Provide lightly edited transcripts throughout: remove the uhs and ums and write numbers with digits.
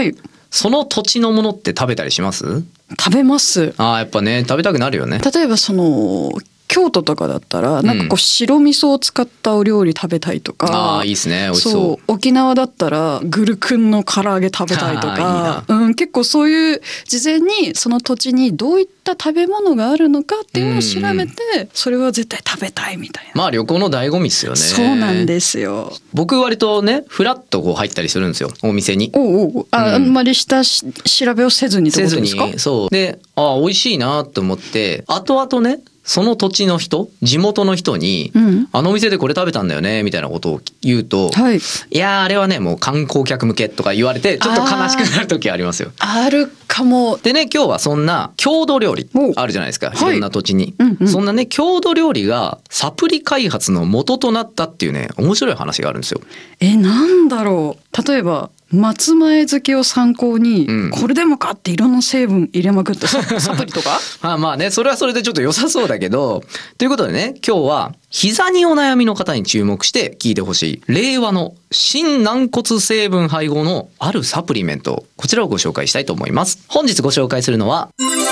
はいその土地のものって食べたりします？ 食べます。 やっぱね食べたくなるよね。 例えば京都とかだったらなんかこう白味噌を使ったお料理食べたいとか、 いいですね、美味しそう。 沖縄だったらグルクンの唐揚げ食べたいとか結構そういう事前にその土地にどういった食べ物があるのかっていうのを調べて、それは絶対食べたいみたいな。 旅行の醍醐味ですよね。 そうなんですよ。 僕割とねフラッとこう入ったりするんですよ、お店に。 あんまり下調べをせずにってことですか？ そうで美味しいなと思って後々ねその土地の人、地元の人に、あのお店でこれ食べたんだよねみたいなことを言うと、いやあれはねもう観光客向けとか言われてちょっと悲しくなる時ありますよ。 あるかも。 でね今日はそんな郷土料理あるじゃないですか、いろんな土地に、そんなね郷土料理がサプリ開発の元となったっていうね面白い話があるんですよ。 なんだろう。例えば松前漬けを参考に、これでもかっていろんな成分入れまくってサプリとかまあねそれはそれでちょっと良さそうだけど、ということでね今日は膝にお悩みの方に注目して聞いてほしい令和の新軟骨成分配合のあるサプリメント、こちらをご紹介したいと思います。本日ご紹介するのは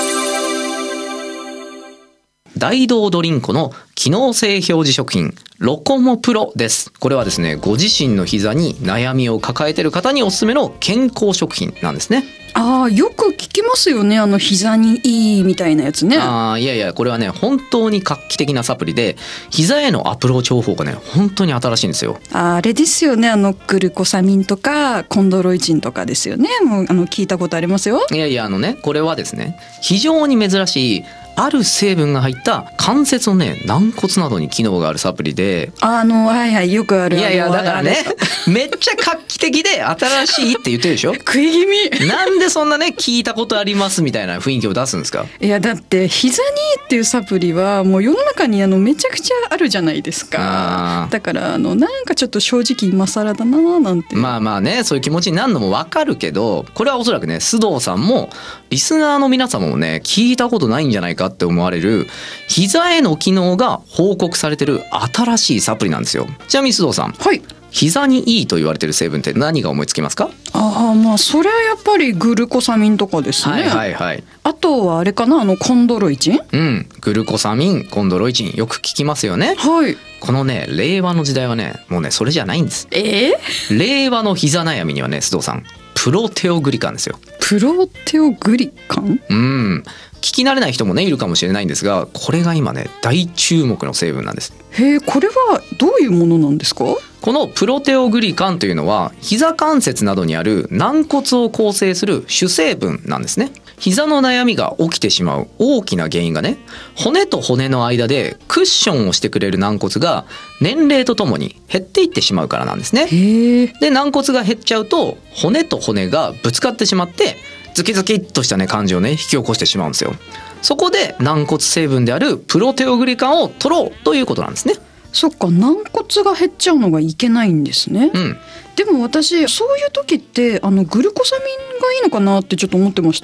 大道ドリンコの機能性表示食品ロコモプロです。これはですねご自身の膝に悩みを抱えている方におすすめの健康食品なんですね。 よく聞きますよね、膝にいいみたいなやつね。 いやこれはね本当に画期的なサプリで膝へのアプローチ方法がね本当に新しいんですよ。 あれですよね、グルコサミンとかコンドロイチンとかですよね。もう聞いたことありますよ。 これはですね非常に珍しいある成分が入った関節のね軟骨などに機能があるサプリで、 よくある。 だからねめっちゃ画期的で新しいって言ってるでしょ食い気味なんでそんなね聞いたことありますみたいな雰囲気を出すんですか？ だって膝にいいっていうサプリはもう世の中にめちゃくちゃあるじゃないですか。だからなんかちょっと正直今更だななんて。 まあねそういう気持ちになるのもわかるけど、これはおそらくね須藤さんもリスナーの皆様もね聞いたことないんじゃないかって思われる膝への機能が報告されてる新しいサプリなんですよ。ちなみに須藤さん、膝にいいと言われてる成分って何が思いつきますか？ それはやっぱりグルコサミンとかですね。あとはあれかな、コンドロイチン。 グルコサミン、コンドロイチンよく聞きますよね。このね令和の時代はねもうねそれじゃないんです。令和の膝悩みにはね須藤さんプロテオグリカンですよ。 プロテオグリカン？ 聞き慣れない人もねいるかもしれないんですが、これが今ね大注目の成分なんです。 これはどういうものなんですか？ このプロテオグリカンというのは膝関節などにある軟骨を構成する主成分なんですね。膝の悩みが起きてしまう大きな原因がね、骨と骨の間でクッションをしてくれる軟骨が年齢とともに減っていってしまうからなんですね。で軟骨が減っちゃうと骨と骨がぶつかってしまってズキズキっとしたね感じをね引き起こしてしまうんですよ。そこで軟骨成分であるプロテオグリカンを取ろうということなんですね。 そっか、軟骨が減っちゃうのがいけないんですね。でも私そういう時ってグルコサミンがいいのかなってちょっと思ってました。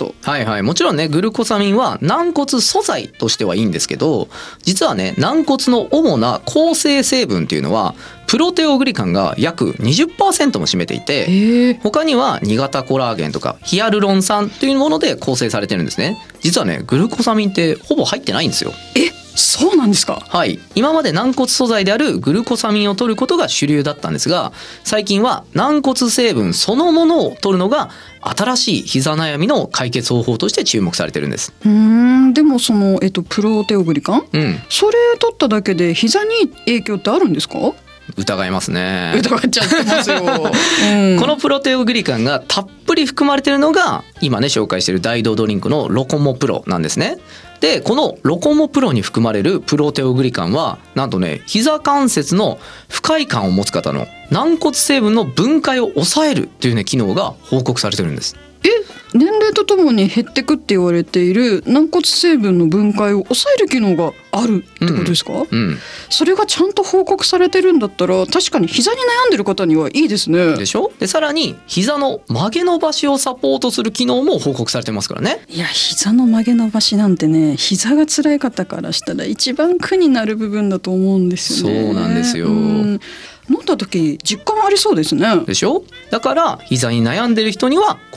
もちろんねグルコサミンは軟骨素材としてはいいんですけど、実はね軟骨の主な構成成分っていうのはプロテオグリカンが約 20% も占めていて、他には2型コラーゲンとかヒアルロン酸というもので構成されてるんですね。実はねグルコサミンってほぼ入ってないんですよ。 そうなんですか？ 今まで軟骨素材であるグルコサミンを取ることが主流だったんですが、最近は軟骨成分そのものを取るのが新しい膝悩みの解決方法として注目されてるんです。 でもプロテオグリカン、それ取っただけで膝に影響ってあるんですか？ 疑いますね。 疑っちゃってますよ。 このプロテオグリカンがたっぷり含まれているのが今ね紹介している大道ドリンクのロコモプロなんですね。でこのロコモプロに含まれるプロテオグリカンはなんとね膝関節の不快感を持つ方の軟骨成分の分解を抑えるというね機能が報告されてるんです。 年齢とともに減ってくって言われている軟骨成分の分解を抑える機能があるってことですか？それがちゃんと報告されてるんだったら確かに膝に悩んでる方にはいいですね。 でしょ？でさらに膝の曲げ伸ばしをサポートする機能も報告されてますからね。 膝の曲げ伸ばしなんてね膝が辛い方からしたら一番苦になる部分だと思うんですよね。 そうなんですよ。 飲んだ時実感ありそうですね。 でしょ？だから膝に悩んでる人には